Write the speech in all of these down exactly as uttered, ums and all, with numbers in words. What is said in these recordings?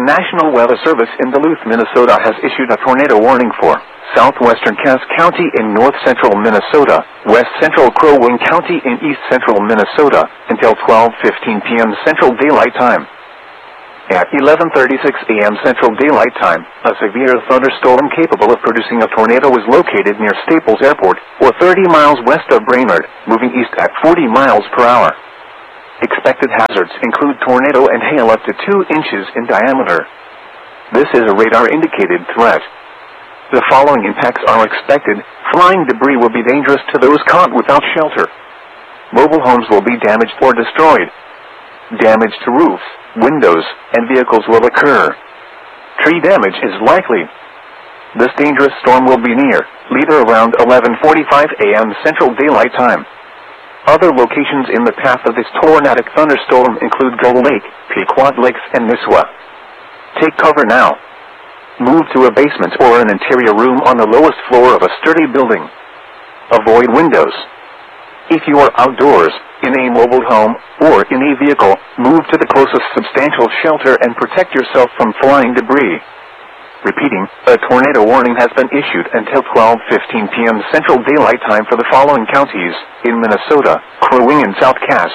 The National Weather Service in Duluth, Minnesota has issued a tornado warning for southwestern Cass County in north-central Minnesota, west-central Crow Wing County in east-central Minnesota, until twelve fifteen p m Central Daylight Time. At eleven thirty-six a m Central Daylight Time, a severe thunderstorm capable of producing a tornado was located near Staples Airport, or thirty miles west of Brainerd, moving east at forty miles per hour. Expected hazards include tornado and hail up to two inches in diameter. This is a radar-indicated threat. The following impacts are expected. Flying debris will be dangerous to those caught without shelter. Mobile homes will be damaged or destroyed. Damage to roofs, windows, and vehicles will occur. Tree damage is likely. This dangerous storm will be near Leader around eleven forty-five a m Central Daylight Time. Other locations in the path of this tornadic thunderstorm include Gull Lake, Pequot Lakes, and Nisswa. Take cover now. Move to a basement or an interior room on the lowest floor of a sturdy building. Avoid windows. If you are outdoors, in a mobile home, or in a vehicle, move to the closest substantial shelter and protect yourself from flying debris. Repeating, a tornado warning has been issued until twelve fifteen p m Central Daylight Time for the following counties in Minnesota: Crow Wing and South Cass.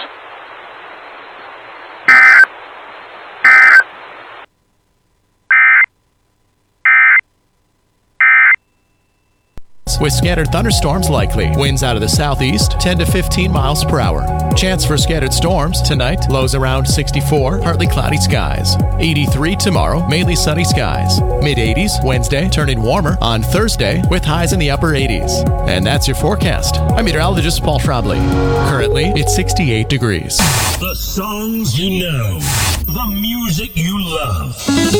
With scattered thunderstorms likely. Winds out of the southeast, ten to fifteen miles per hour. Chance for scattered storms tonight, lows around sixty-four, partly cloudy skies. eighty-three tomorrow, mainly sunny skies. mid eighties Wednesday, turning warmer on Thursday with highs in the upper eighties. And that's your forecast. I'm meteorologist Paul Trombley. Currently, it's sixty-eight degrees. The songs you know, the music you love.